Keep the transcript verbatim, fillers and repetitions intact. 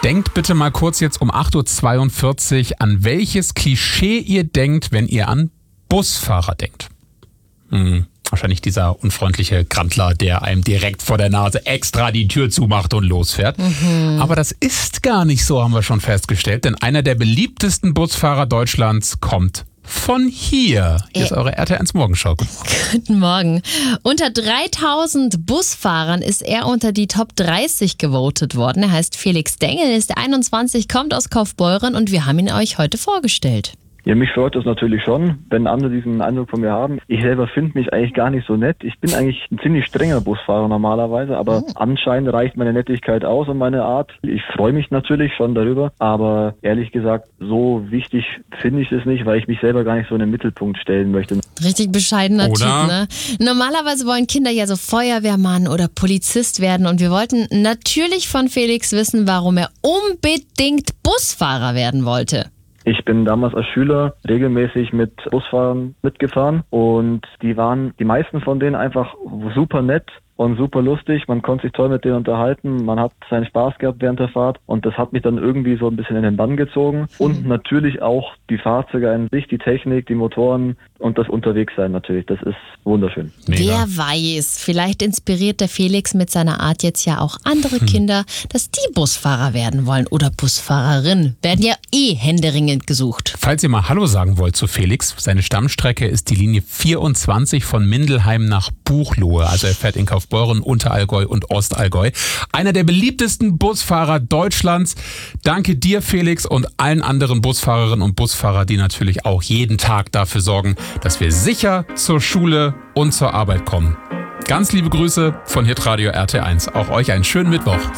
Denkt bitte mal kurz jetzt um acht Uhr zweiundvierzig, an welches Klischee ihr denkt, wenn ihr an Busfahrer denkt. Hm, wahrscheinlich dieser unfreundliche Grantler, der einem direkt vor der Nase extra die Tür zumacht und losfährt. Mhm. Aber das ist gar nicht so, haben wir schon festgestellt, denn einer der beliebtesten Busfahrer Deutschlands kommt von hier. Hier ist eure R T eins Morgenschau. Guten Morgen. Unter dreitausend Busfahrern ist er unter die Top dreißig gewotet worden. Er heißt Felix Dengel, ist einundzwanzig, kommt aus Kaufbeuren und wir haben ihn euch heute vorgestellt. Ja, mich freut das natürlich schon, wenn andere diesen Eindruck von mir haben. Ich selber finde mich eigentlich gar nicht so nett. Ich bin eigentlich ein ziemlich strenger Busfahrer normalerweise, aber oh. anscheinend reicht meine Nettigkeit aus und meine Art. Ich freue mich natürlich schon darüber, aber ehrlich gesagt, so wichtig finde ich es nicht, weil ich mich selber gar nicht so in den Mittelpunkt stellen möchte. Richtig bescheidener Typ, ne? Normalerweise wollen Kinder ja so Feuerwehrmann oder Polizist werden und wir wollten natürlich von Felix wissen, warum er unbedingt Busfahrer werden wollte. Ich bin damals als Schüler regelmäßig mit Busfahrern mitgefahren und die waren, die meisten von denen einfach super nett und super lustig. Man konnte sich toll mit denen unterhalten, man hat seinen Spaß gehabt während der Fahrt und das hat mich dann irgendwie so ein bisschen in den Bann gezogen. Und natürlich auch die Fahrzeuge an sich, die Technik, die Motoren und das Unterwegssein natürlich. Das ist wunderschön. Mega. Wer weiß, vielleicht inspiriert der Felix mit seiner Art jetzt ja auch andere hm. Kinder, dass die Busfahrer werden wollen oder Busfahrerin. Werden ja eh händeringend gesucht. Falls ihr mal Hallo sagen wollt zu Felix, seine Stammstrecke ist die Linie vierundzwanzig von Mindelheim nach Buchloe. Also er fährt in Kaufbeuren, Unterallgäu und Ostallgäu. Einer der beliebtesten Busfahrer Deutschlands. Danke dir, Felix, und allen anderen Busfahrerinnen und Busfahrer, die natürlich auch jeden Tag dafür sorgen, dass wir sicher zur Schule und zur Arbeit kommen. Ganz liebe Grüße von Hitradio R T eins. Auch euch einen schönen Mittwoch.